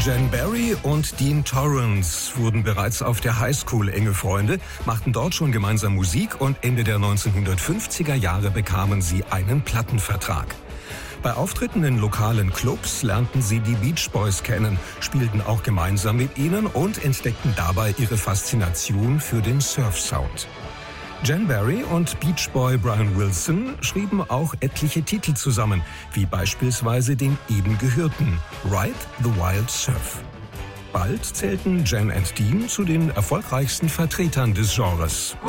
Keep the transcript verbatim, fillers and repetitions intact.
Jan Barry und Dean Torrance wurden bereits auf der Highschool enge Freunde, machten dort schon gemeinsam Musik und Ende der neunzehnhundertfünfziger Jahre bekamen sie einen Plattenvertrag. Bei Auftritten in lokalen Clubs lernten sie die Beach Boys kennen, spielten auch gemeinsam mit ihnen und entdeckten dabei ihre Faszination für den Surf-Sound. Jan Barry und Beach Boy Brian Wilson schrieben auch etliche Titel zusammen, wie beispielsweise den eben gehörten Ride the Wild Surf. Bald zählten Jan und Dean zu den erfolgreichsten Vertretern des Genres.